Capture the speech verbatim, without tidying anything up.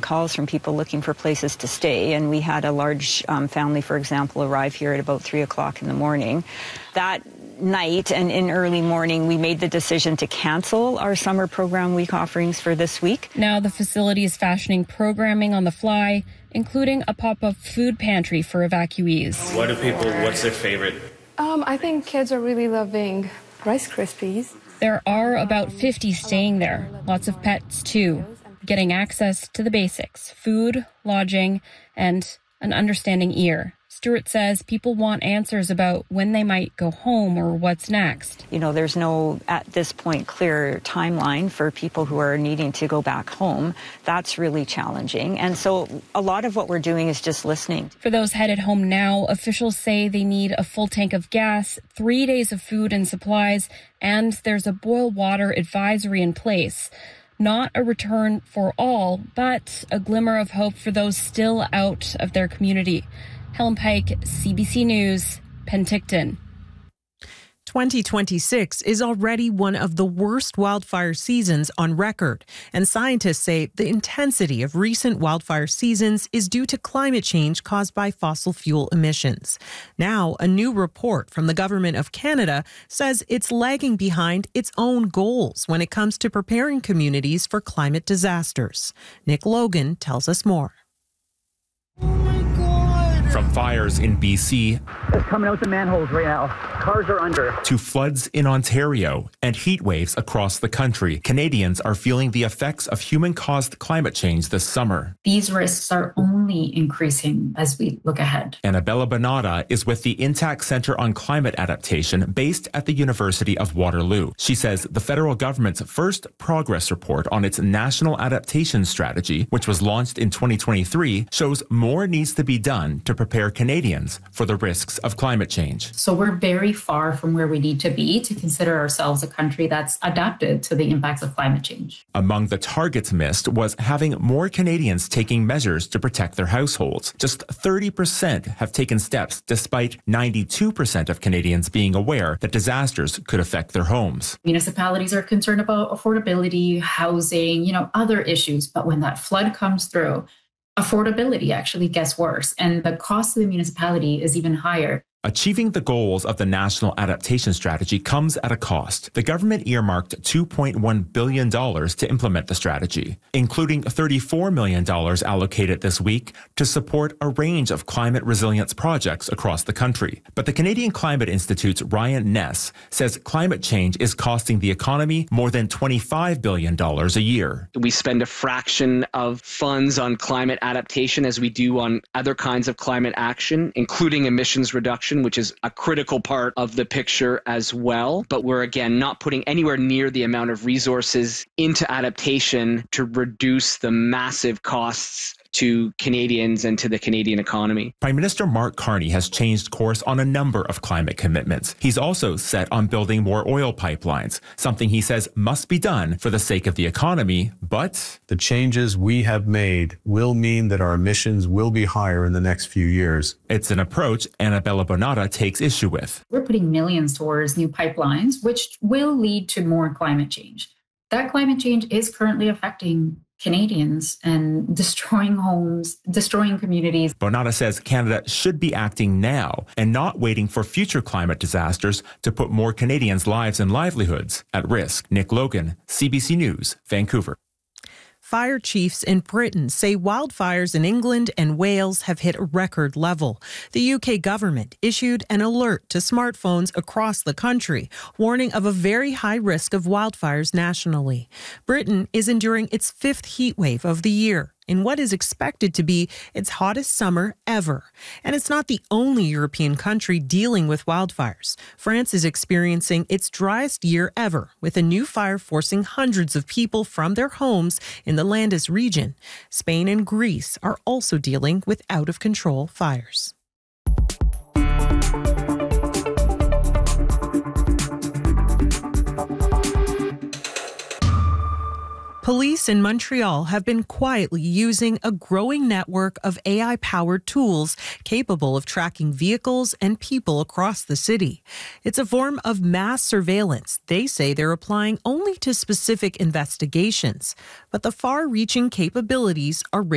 calls from people looking for places to stay, and we had a large um, family, for example, arrive here at about three o'clock in the morning. That night and in early morning, we made the decision to cancel our summer program week offerings for this week. Now the facility is fashioning programming on the fly, including a pop-up food pantry for evacuees. What do people, what's their favorite? Um, I think kids are really loving Rice Krispies. There are about fifty staying there, lots of pets too, getting access to the basics, food, lodging, and an understanding ear. Stuart says people want answers about when they might go home or what's next. You know, there's no, at this point, clear timeline for people who are needing to go back home. That's really challenging. And so a lot of what we're doing is just listening. For those headed home now, officials say they need a full tank of gas, three days of food and supplies, and there's a boil water advisory in place. Not a return for all, but a glimmer of hope for those still out of their community. Helen Pike, C B C News, Penticton. twenty twenty-six is already one of the worst wildfire seasons on record, and scientists say the intensity of recent wildfire seasons is due to climate change caused by fossil fuel emissions. Now, a new report from the Government of Canada says it's lagging behind its own goals when it comes to preparing communities for climate disasters. Nick Logan tells us more. From fires in B C, it's coming out the manholes right now. Cars are under. To floods in Ontario and heat waves across the country, Canadians are feeling the effects of human-caused climate change this summer. These risks are only increasing as we look ahead. Annabella Bonata is with the Intact Centre on Climate Adaptation based at the University of Waterloo. She says the federal government's first progress report on its National Adaptation Strategy, which was launched in twenty twenty-three, shows more needs to be done to prepare Canadians for the risks of climate change. So we're very far from where we need to be to consider ourselves a country that's adapted to the impacts of climate change. Among the targets missed was having more Canadians taking measures to protect their households. Just thirty percent have taken steps, despite ninety-two percent of Canadians being aware that disasters could affect their homes. Municipalities are concerned about affordability, housing, you know, other issues. But when that flood comes through, affordability actually gets worse, and the cost of the municipality is even higher. Achieving the goals of the National Adaptation Strategy comes at a cost. The government earmarked two point one billion dollars to implement the strategy, including thirty-four million dollars allocated this week to support a range of climate resilience projects across the country. But the Canadian Climate Institute's Ryan Ness says climate change is costing the economy more than twenty-five billion dollars a year. We spend a fraction of funds on climate adaptation as we do on other kinds of climate action, including emissions reduction, which is a critical part of the picture as well. But we're, again, not putting anywhere near the amount of resources into adaptation to reduce the massive costs to Canadians and to the Canadian economy. Prime Minister Mark Carney has changed course on a number of climate commitments. He's also set on building more oil pipelines, something he says must be done for the sake of the economy, but the changes we have made will mean that our emissions will be higher in the next few years. It's an approach Annabella Bonata takes issue with. We're putting millions towards new pipelines, which will lead to more climate change. That climate change is currently affecting Canadians and destroying homes, destroying communities. Bonata says Canada should be acting now and not waiting for future climate disasters to put more Canadians' lives and livelihoods at risk. Nick Logan, C B C News, Vancouver. Fire chiefs in Britain say wildfires in England and Wales have hit a record level. The U K government issued an alert to smartphones across the country, warning of a very high risk of wildfires nationally. Britain is enduring its fifth heat wave of the year, in what is expected to be its hottest summer ever. And it's not the only European country dealing with wildfires. France is experiencing its driest year ever, with a new fire forcing hundreds of people from their homes in the Landes region. Spain and Greece are also dealing with out-of-control fires. Police in Montreal have been quietly using a growing network of A I-powered tools capable of tracking vehicles and people across the city. It's a form of mass surveillance they say they're applying only to specific investigations, but the far-reaching capabilities are